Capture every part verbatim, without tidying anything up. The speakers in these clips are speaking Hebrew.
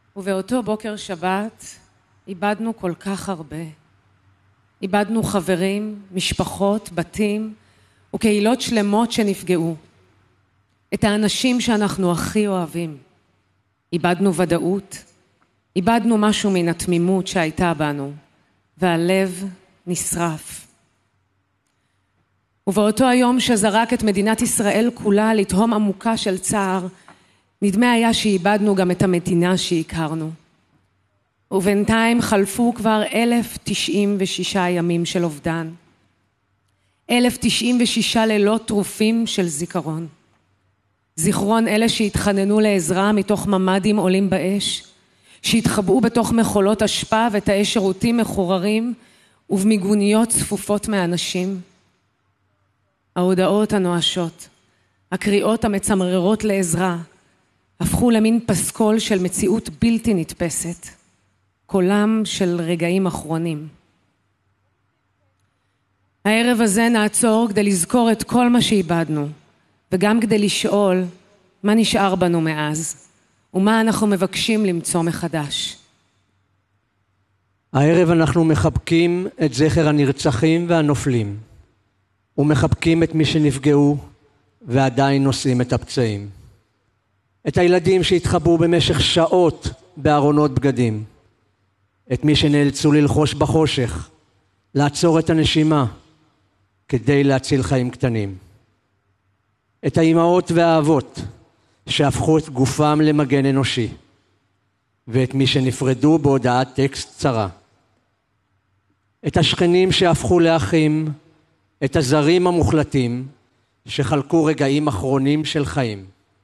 ובאותו בוקר שבת איבדנו כל כך הרבה. איבדנו חברים, משפחות, בתים וקהילות שלמות שנפגעו. את האנשים שאנחנו הכי אוהבים. איבדנו ודאות, איבדנו משהו מן התמימות שהייתה בנו, והלב נשרף. ובאותו היום שזרק את מדינת ישראל כולה לתהום עמוקה של צער, נדמה היה שאיבדנו גם את המדינה שהכרנו. ובינתיים חלפו כבר אלף תשעים ושישה ימים של אובדן. אלף תשעים ושישה לילות טרופים של זיכרון. זיכרון אלה שהתחננו לעזרה מתוך ממדים עולים באש, שהתחבאו בתוך מחולות אשפה ותאי שירותים מחוררים ובמיגוניות צפופות מאנשים. ההודעות הנואשות, הקריאות המצמררות לעזרה, הפכו למין פסקול של מציאות בלתי נתפסת, קולם של רגעים אחרונים. הערב הזה נעצור כדי לזכור את כל מה שאיבדנו, וגם כדי לשאול מה נשאר בנו מאז, ומה אנחנו מבקשים למצוא מחדש. הערב אנחנו מחבקים את זכר הנרצחים והנופלים, ומחבקים את מי שנפגעו ועדיין נושאים את הפצעים. את הילדים שהתחבאו במשך שעות בארונות בגדים, את מי שנאלצו ללחוש בחושך, לעצור את הנשימה כדי להציל חיים קטנים. את האימהות והאבות שהפכו את גופם למגן אנושי, ואת מי שנפרדו בהודעת טקסט קצרה. את השכנים שהפכו לאחים, את הזרים המוחלטים שחלקו רגעים אחרונים של חיים.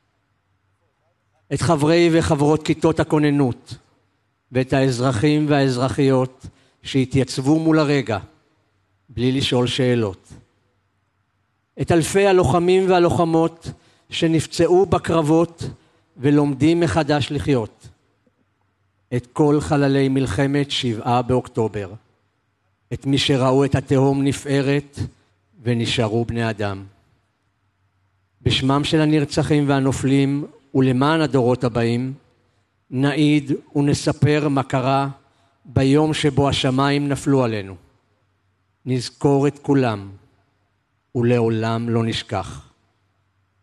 את חברי וחברות כיתות הכוננות, ואת האזרחים והאזרחיות שהתייצבו מול הרגע, בלי לשאול שאלות. את אלפי הלוחמים והלוחמות שנפצעו בקרבות ולומדים מחדש לחיות. את כל חללי מלחמת שבעה באוקטובר. את מי שראו את התהום נפערת ונשארו בני אדם. בשמם של הנרצחים והנופלים ולמען הדורות הבאים, נעיד ונספר מה קרה ביום שבו השמיים נפלו עלינו. נזכור את כולם ולעולם לא נשכח.